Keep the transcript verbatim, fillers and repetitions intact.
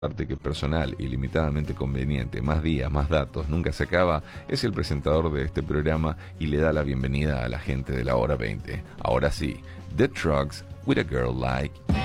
Parte que personal, ilimitadamente conveniente, más días, más datos, nunca se acaba, es el presentador de este programa y le da la bienvenida a la gente de la hora veinte. Ahora sí, The Trucks with a Girl Like